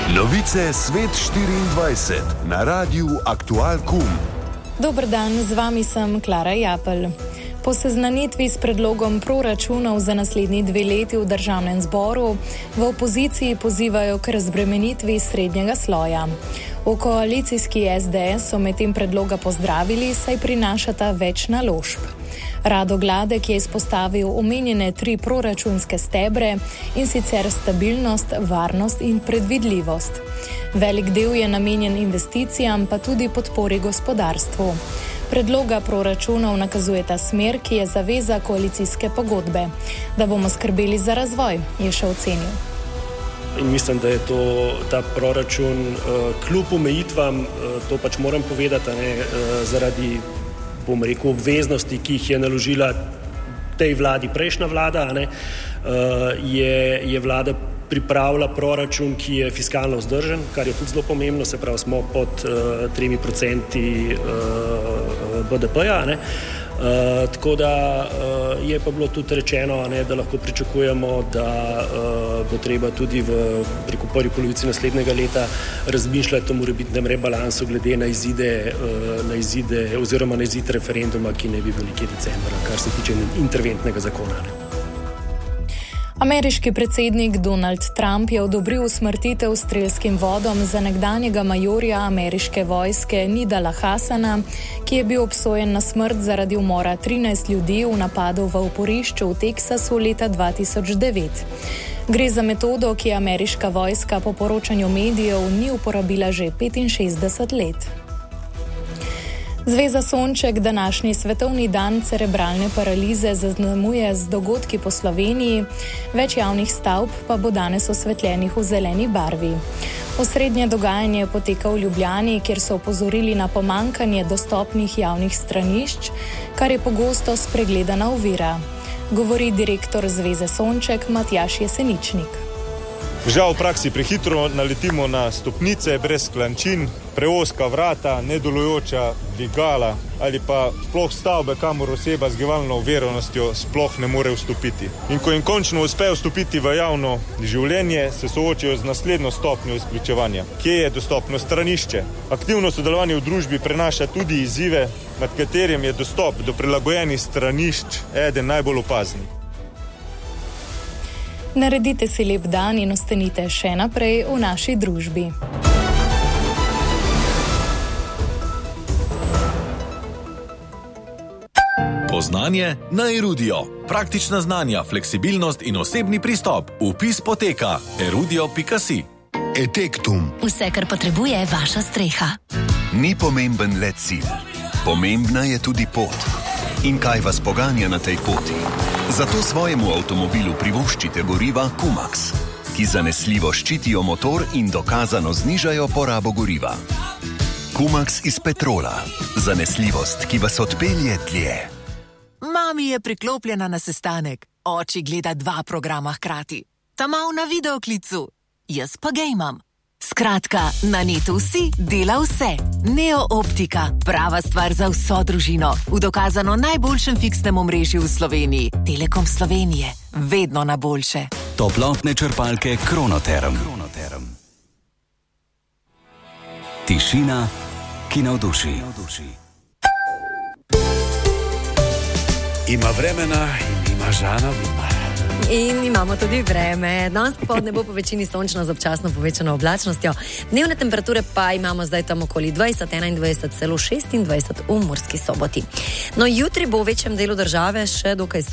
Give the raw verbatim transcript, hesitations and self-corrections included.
Novice Svet štiriindvajset na Radiu Aktual Kum. Dober dan, z vami sem Klara Japelj. Po seznanitvi s predlogom proračunov za naslednji dve leti v državnem zboru v opoziciji pozivajo k razbremenitvi srednjega sloja. V koalicijski es de es so medtem predloga pozdravili, saj prinašata več naložb. Rado Gladek je izpostavil omenjene tri proračunske stebre, in sicer stabilnost, varnost in predvidljivost. Velik del je namenjen investicijam, pa tudi podpori gospodarstvu. Predloga proračunov nakazujeta smer, ki je zaveza koalicijske pogodbe. Da bomo skrbeli za razvoj, je še ocenil. In mislim, da je to, ta proračun uh, kljub omejitvam, uh, to pač moram povedati, ne, uh, zaradi, bom rekel, obveznosti, ki jih je naložila tej vladi prejšnja vlada, ne, uh, je, je vlada pripravila proračun, ki je fiskalno vzdržen, kar je tudi zelo pomembno, se pravi, smo pod uh, tremi procenti uh, be de peja, ne. Uh, tako da uh, je pa bilo tudi rečeno, ne, da lahko pričakujemo, da uh, bo treba tudi v preko prvi polovici naslednjega leta razmišljati o morebitnem rebalansu glede na izide, uh, na izide oziroma na izid referenduma, ki ne bi bil nekje decembra, kar se tiče interventnega zakona. Ne. Ameriški predsednik Donald Trump je odobril usmrtitev strelskim vodom za nekdanjega majorja ameriške vojske Nidala Hassana, ki je bil obsojen na smrt zaradi umora trinajst ljudi v napadu v oporišču v Teksasu leta dva tisoč devet. Gre za metodo, ki ameriška vojska po poročanju medijev ni uporabila že petinšestdeset let. Zveza Sonček današnji svetovni dan cerebralne paralize zaznamuje z dogodki po Sloveniji, več javnih stavb pa bo danes osvetljenih v zeleni barvi. Osrednje dogajanje poteka v Ljubljani, kjer so opozorili na pomankanje dostopnih javnih stranišč, kar je pogosto spregledana ovira. Govori direktor Zveze Sonček Matjaž Jeseničnik. Žal v praksi prehitro naletimo na stopnice brez klančin, preozka vrata, nedelujoča dvigala ali pa sploh stavbe, kamor oseba z gibalno oviranostjo sploh ne more vstopiti. In ko jim končno uspe vstopiti v javno življenje, se soočijo z naslednjo stopnjo izključevanja. Kje je dostopno stranišče? Aktivno sodelovanje v družbi prenaša tudi izzive, med katerim je dostop do prilagojenih stranišč eden najbolj opaznih. Naredite si lep dan in ostanite še naprej v naši družbi. Poznanje na Erudio. Praktična znanja, fleksibilnost in osebni pristop. Vpis poteka erudio pika si. Etektum. Vse, kar potrebuje vaša streha. Ni pomemben le cilj. Pomembna je tudi pot. In kaj vas poganja na tej poti? Zato svojemu avtomobilu privoščite goriva Kumax, ki zanesljivo ščitijo motor in dokazano znižajo porabo goriva. Kumax iz petrola. Zanesljivost, ki vas odpelje dlje. Mami je priklopljena na sestanek. Oči gleda dva programa hkrati. Ta mal na videoklicu. Jaz pa gejmam. Skratka, na netu vsi dela vse. Neo Optika, prava stvar za vso družino. V dokazano najboljšem fiksnem omrežju v Sloveniji. Telekom Slovenije, vedno na boljše. Toplotne črpalke Kronoterm. Kronoterm. Tišina, ki navduši. Ima vremena in ima Žana Vima. In imamo tudi vreme. Danes popoldne bo po večini sončno z občasno povečano oblačnostjo. Dnevne temperature pa imamo zdaj tam okoli dvajset, enaindvajset, celo šestindvajset v Murski Soboti. No, jutri bo v večjem delu države še dokaj